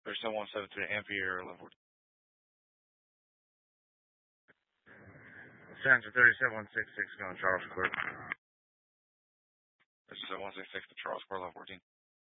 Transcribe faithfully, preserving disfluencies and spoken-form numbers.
thirty-seven one seven three Ampere level. Center thirty-seven one six six, going Charles Court. thirty-seven one six six to Charles Court, level fourteen.